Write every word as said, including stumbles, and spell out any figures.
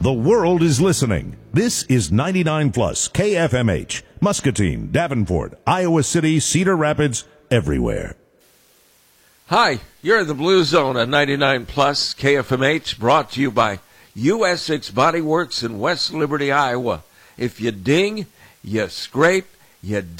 The world is listening. This is ninety-nine plus K F M H, Muscatine, Davenport, Iowa City, Cedar Rapids, everywhere. Hi, you're in the Blue Zone at ninety-nine plus K F M H, brought to you by U S six Body Works in West Liberty, Iowa. If you ding, you scrape, you